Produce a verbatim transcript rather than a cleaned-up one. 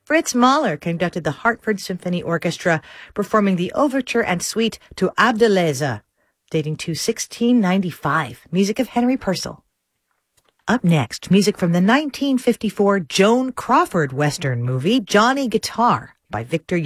Fritz Mahler conducted the Hartford Symphony Orchestra, performing the overture and suite to Abdeleza, dating to sixteen ninety-five. Music of Henry Purcell. Up next, music from the nineteen fifty-four Joan Crawford Western movie, Johnny Guitar, by Victor